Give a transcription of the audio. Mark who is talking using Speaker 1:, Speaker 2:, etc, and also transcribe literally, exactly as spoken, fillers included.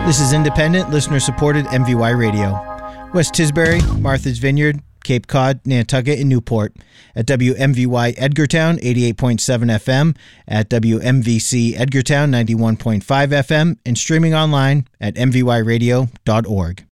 Speaker 1: This is independent, listener-supported M V Y Radio. West Tisbury, Martha's Vineyard, Cape Cod, Nantucket, and Newport. At W M V Y Edgartown, eighty-eight point seven F M, at W M V C Edgartown, ninety-one point five F M, and streaming online at m v y radio dot org.